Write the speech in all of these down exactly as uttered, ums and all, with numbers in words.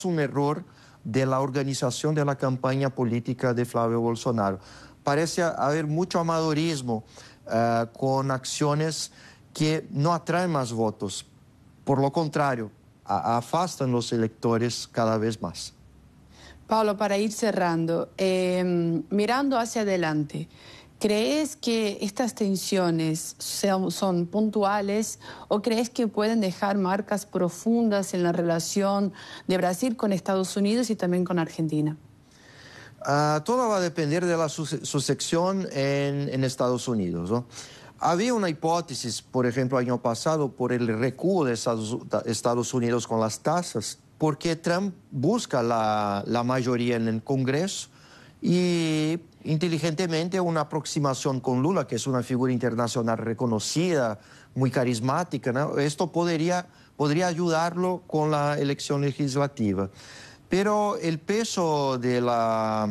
un error de la organización de la campaña política de Flavio Bolsonaro. Parece haber mucho amadorismo uh, con acciones que no atraen más votos. Por lo contrario, a, afastan los electores cada vez más. Paulo, para ir cerrando, eh, mirando hacia adelante, ¿crees que estas tensiones son, son puntuales o crees que pueden dejar marcas profundas en la relación de Brasil con Estados Unidos y también con Argentina? Uh, todo va a depender de la sucesión en, en Estados Unidos, ¿no? Había una hipótesis, por ejemplo, el año pasado, por el recuo de Estados, Estados Unidos con las tasas, porque Trump busca la, la mayoría en el Congreso y inteligentemente una aproximación con Lula, que es una figura internacional reconocida, muy carismática, ¿no? Esto podría, podría ayudarlo con la elección legislativa. Pero el peso de la,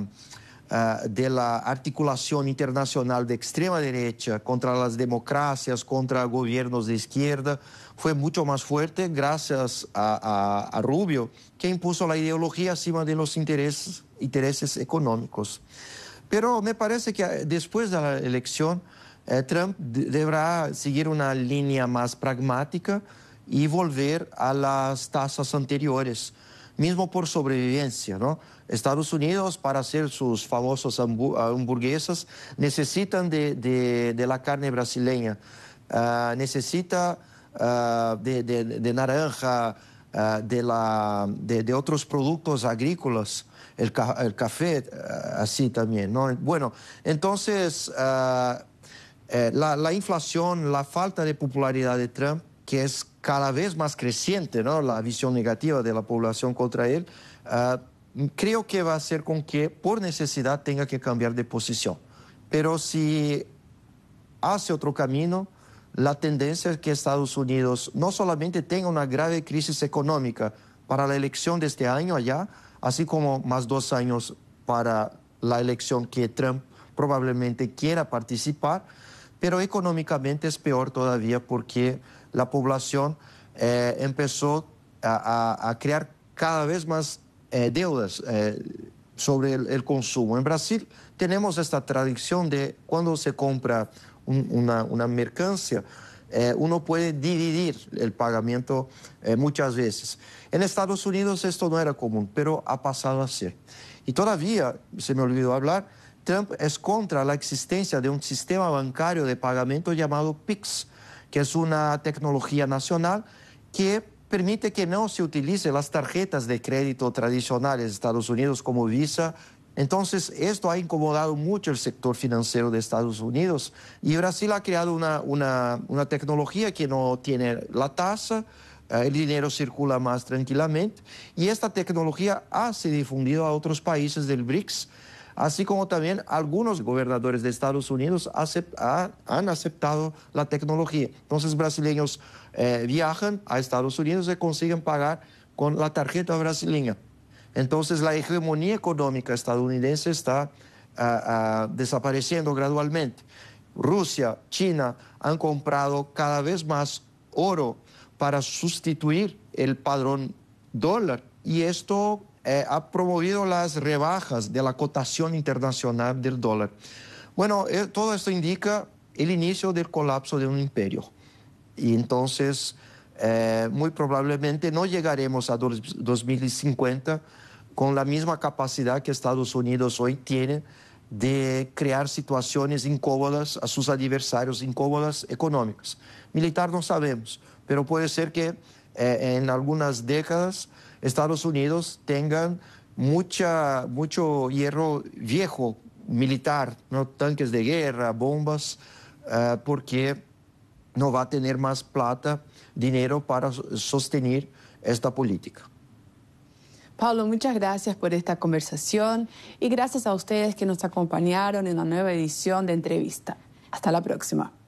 uh, de la articulación internacional de extrema derecha contra las democracias, contra gobiernos de izquierda, fue mucho más fuerte gracias a, a, a Rubio, que impuso la ideología encima de los intereses, intereses económicos. Pero me parece que después de la elección, eh, Trump deberá seguir una línea más pragmática y volver a las tasas anteriores, mismo por sobrevivencia, ¿no? Estados Unidos, para hacer sus famosas hamburguesas, necesitan de, de, de la carne brasileña, uh, necesita uh, de, de, de naranja, uh, de, la, de, de otros productos agrícolas, el, ca el café, uh, así también, ¿no? Bueno, entonces, uh, eh, la, la inflación, la falta de popularidad de Trump, que es cada vez más creciente, ¿no? La visión negativa de la población contra él, uh, creo que va a hacer con que por necesidad tenga que cambiar de posición. Pero si hace otro camino, la tendencia es que Estados Unidos no solamente tenga una grave crisis económica para la elección de este año allá, así como más dos años para la elección que Trump probablemente quiera participar, pero económicamente es peor todavía porque la población eh, empezó a, a, a crear cada vez más eh, deudas eh, sobre el, el consumo. En Brasil tenemos esta tradición de cuando se compra un, una, una mercancía, eh, uno puede dividir el pagamento eh, muchas veces. En Estados Unidos esto no era común, pero ha pasado a ser. Y todavía, se me olvidó hablar, Trump es contra la existencia de un sistema bancario de pagamento llamado Pix, que es una tecnología nacional que permite que no se utilicen las tarjetas de crédito tradicionales de Estados Unidos como Visa. Entonces, esto ha incomodado mucho el sector financiero de Estados Unidos y Brasil ha creado una, una, una tecnología que no tiene la tasa, eh, el dinero circula más tranquilamente y esta tecnología ha sido difundida a otros países del BRICS, así como también algunos gobernadores de Estados Unidos acept, ha, han aceptado la tecnología. Entonces, brasileños eh, viajan a Estados Unidos y consiguen pagar con la tarjeta brasileña. Entonces, la hegemonía económica estadounidense está uh, uh, desapareciendo gradualmente. Rusia, China han comprado cada vez más oro para sustituir el padrón dólar y esto Eh, ha promovido las rebajas de la cotación internacional del dólar. Bueno, eh, todo esto indica el inicio del colapso de un imperio. Y entonces, eh, muy probablemente no llegaremos a dos mil cincuenta con la misma capacidad que Estados Unidos hoy tiene de crear situaciones incómodas a sus adversarios, incómodas económicas. Militar no sabemos, pero puede ser que eh, en algunas décadas Estados Unidos tengan mucha, mucho hierro viejo militar, ¿no? Tanques de guerra, bombas, uh, porque no va a tener más plata, dinero para sostener esta política. Paulo, muchas gracias por esta conversación y gracias a ustedes que nos acompañaron en la nueva edición de Entrevista. Hasta la próxima.